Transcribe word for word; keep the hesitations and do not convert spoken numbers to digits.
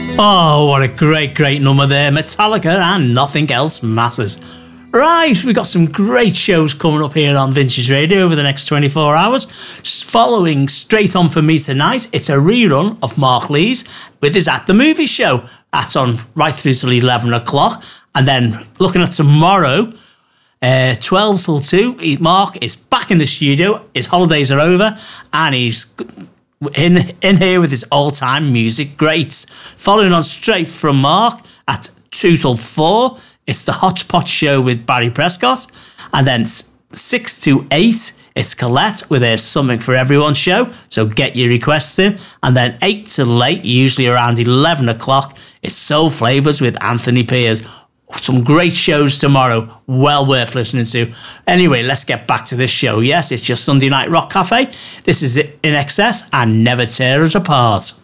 Oh, what a great, great number there. Metallica and Nothing Else Matters. Right, we've got some great shows coming up here on Vintage Radio over the next twenty-four hours. Following straight on for me tonight, it's a rerun of Mark Lees with his At the Movie Show. That's on right through till eleven o'clock. And then looking at tomorrow, uh, twelve till two, Mark is back in the studio. His holidays are over and he's in, in here with his all-time music greats. Following on straight from Mark at two till four, it's the Hot Pot Show with Barry Prescott. And then six to eight, it's Colette with her Something for Everyone show. So get your requests in. And then eight till eight, usually around eleven o'clock, it's Soul Flavours with Anthony Piers. Some great shows tomorrow. Well worth listening to. Anyway, let's get back to this show. Yes, it's your Sunday Night Rock Cafe. This is In Excess and Never Tear Us Apart.